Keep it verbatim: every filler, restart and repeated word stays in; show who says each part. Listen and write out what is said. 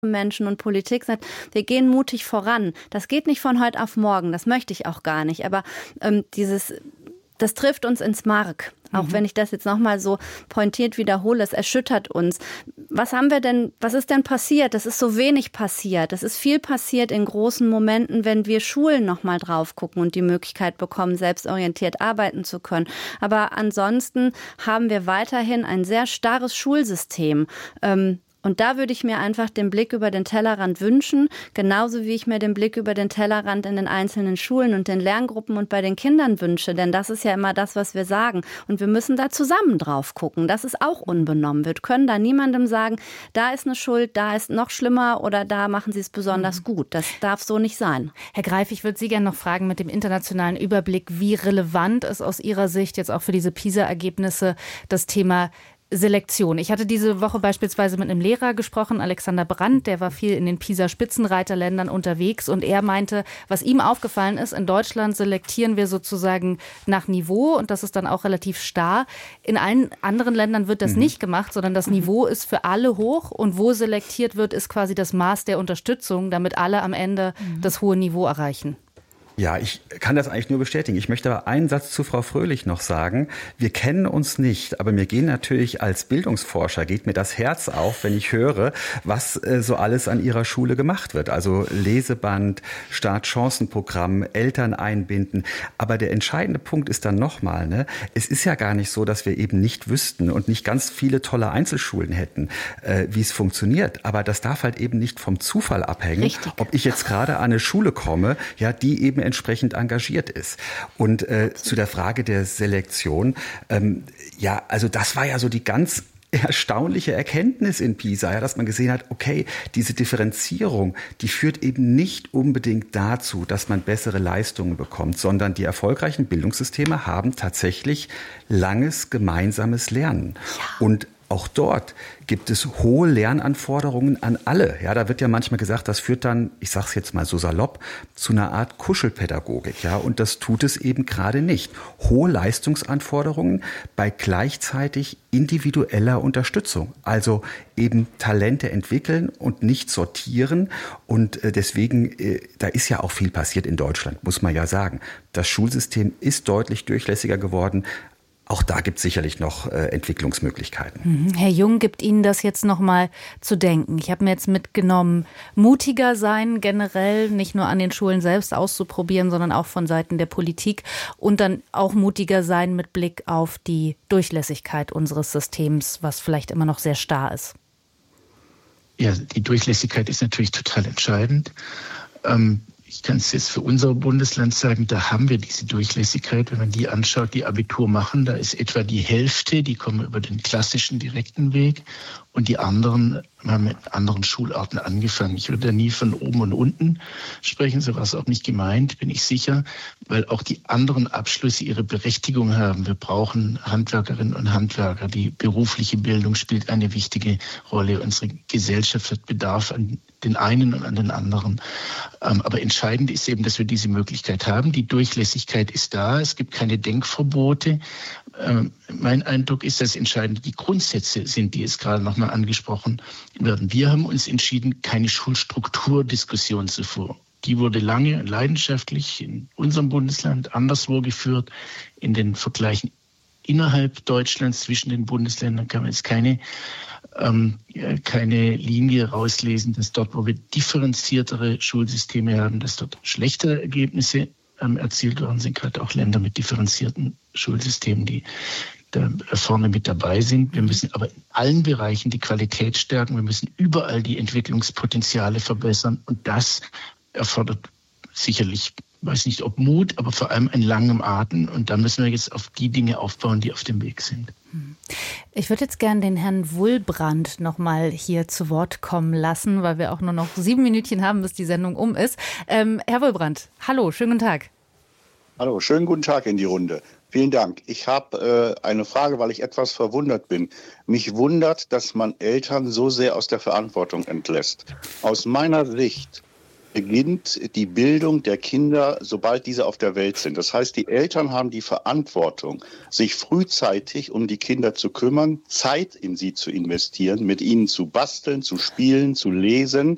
Speaker 1: Menschen und Politik sagt, wir gehen mutig voran. Das geht nicht von heute auf morgen, das möchte ich auch gar nicht. Aber ähm, dieses, das trifft uns ins Mark. Auch mhm. wenn ich das jetzt nochmal so pointiert wiederhole, es erschüttert uns. Was haben wir denn, was ist denn passiert? Das ist so wenig passiert. Es ist viel passiert in großen Momenten, wenn wir Schulen nochmal drauf gucken und die Möglichkeit bekommen, selbstorientiert arbeiten zu können. Aber ansonsten haben wir weiterhin ein sehr starres Schulsystem. Ähm, Und da würde ich mir einfach den Blick über den Tellerrand wünschen, genauso wie ich mir den Blick über den Tellerrand in den einzelnen Schulen und den Lerngruppen und bei den Kindern wünsche. Denn das ist ja immer das, was wir sagen. Und wir müssen da zusammen drauf gucken, dass es auch unbenommen wird. Können da niemandem sagen, da ist eine Schuld, da ist noch schlimmer oder da machen Sie es besonders gut. Das darf so nicht sein.
Speaker 2: Herr Greif, ich würde Sie gerne noch fragen mit dem internationalen Überblick, wie relevant ist aus Ihrer Sicht jetzt auch für diese PISA-Ergebnisse das Thema Selektion. Ich hatte diese Woche beispielsweise mit einem Lehrer gesprochen, Alexander Brandt, der war viel in den PISA-Spitzenreiterländern unterwegs und er meinte, was ihm aufgefallen ist, in Deutschland selektieren wir sozusagen nach Niveau und das ist dann auch relativ starr. In allen anderen Ländern wird das mhm. nicht gemacht, sondern das Niveau ist für alle hoch und wo selektiert wird, ist quasi das Maß der Unterstützung, damit alle am Ende mhm. das hohe Niveau erreichen.
Speaker 3: Ja, ich kann das eigentlich nur bestätigen. Ich möchte aber einen Satz zu Frau Fröhlich noch sagen. Wir kennen uns nicht, aber mir gehen natürlich als Bildungsforscher, geht mir das Herz auf, wenn ich höre, was äh, so alles an ihrer Schule gemacht wird. Also Leseband, Startchancenprogramm, Eltern einbinden. Aber der entscheidende Punkt ist dann nochmal, ne, es ist ja gar nicht so, dass wir eben nicht wüssten und nicht ganz viele tolle Einzelschulen hätten, äh, wie es funktioniert. Aber das darf halt eben nicht vom Zufall abhängen, Richtig. Ob ich jetzt gerade an eine Schule komme, ja, die eben entsprechend engagiert ist. Und äh, zu der Frage der Selektion, ähm, ja, also das war ja so die ganz erstaunliche Erkenntnis in PISA, ja, dass man gesehen hat, okay, diese Differenzierung, die führt eben nicht unbedingt dazu, dass man bessere Leistungen bekommt, sondern die erfolgreichen Bildungssysteme haben tatsächlich langes gemeinsames Lernen. Ja. Und auch dort gibt es hohe Lernanforderungen an alle. Ja, da wird ja manchmal gesagt, das führt dann, ich sage es jetzt mal so salopp, zu einer Art Kuschelpädagogik. Ja, und das tut es eben gerade nicht. Hohe Leistungsanforderungen bei gleichzeitig individueller Unterstützung. Also eben Talente entwickeln und nicht sortieren. Und deswegen, da ist ja auch viel passiert in Deutschland, muss man ja sagen. Das Schulsystem ist deutlich durchlässiger geworden. Auch da gibt es sicherlich noch äh, Entwicklungsmöglichkeiten.
Speaker 2: Herr Jung, gibt Ihnen das jetzt noch mal zu denken? Ich habe mir jetzt mitgenommen, mutiger sein generell, nicht nur an den Schulen selbst auszuprobieren, sondern auch von Seiten der Politik und dann auch mutiger sein mit Blick auf die Durchlässigkeit unseres Systems, was vielleicht immer noch sehr starr ist.
Speaker 4: Ja, die Durchlässigkeit ist natürlich total entscheidend. Ähm, Ich kann es jetzt für unser Bundesland sagen, da haben wir diese Durchlässigkeit. Wenn man die anschaut, die Abitur machen, da ist etwa die Hälfte, die kommen über den klassischen direkten Weg und die anderen haben mit anderen Schularten angefangen. Ich würde da nie von oben und unten sprechen, so war es auch nicht gemeint, bin ich sicher, weil auch die anderen Abschlüsse ihre Berechtigung haben. Wir brauchen Handwerkerinnen und Handwerker. Die berufliche Bildung spielt eine wichtige Rolle. Unsere Gesellschaft hat Bedarf an den einen und an den anderen. Aber entscheidend ist eben, dass wir diese Möglichkeit haben. Die Durchlässigkeit ist da. Es gibt keine Denkverbote. Mein Eindruck ist, dass entscheidend die Grundsätze sind, die jetzt gerade nochmal angesprochen werden. Wir haben uns entschieden, keine Schulstrukturdiskussion zu führen. Die wurde lange und leidenschaftlich in unserem Bundesland anderswo geführt. In den Vergleichen innerhalb Deutschlands zwischen den Bundesländern kann man jetzt keine, ähm, keine Linie rauslesen, dass dort, wo wir differenziertere Schulsysteme haben, dass dort schlechtere Ergebnisse ähm, erzielt worden sind, gerade auch Länder mit differenzierten Schulsystemen, die da vorne mit dabei sind. Wir müssen aber in allen Bereichen die Qualität stärken. Wir müssen überall die Entwicklungspotenziale verbessern. Und das erfordert sicherlich, weiß nicht ob Mut, aber vor allem einen langen Atem. Und da müssen wir jetzt auf die Dinge aufbauen, die auf dem Weg sind.
Speaker 2: Ich würde jetzt gerne den Herrn Wulbrand noch mal hier zu Wort kommen lassen, weil wir auch nur noch sieben Minütchen haben, bis die Sendung um ist. Ähm, Herr Wulbrand, hallo, schönen guten Tag.
Speaker 5: Hallo, schönen guten Tag in die Runde. Vielen Dank. Ich habe äh, eine Frage, weil ich etwas verwundert bin. Mich wundert, dass man Eltern so sehr aus der Verantwortung entlässt. Aus meiner Sicht beginnt die Bildung der Kinder, sobald diese auf der Welt sind. Das heißt, die Eltern haben die Verantwortung, sich frühzeitig um die Kinder zu kümmern, Zeit in sie zu investieren, mit ihnen zu basteln, zu spielen, zu lesen,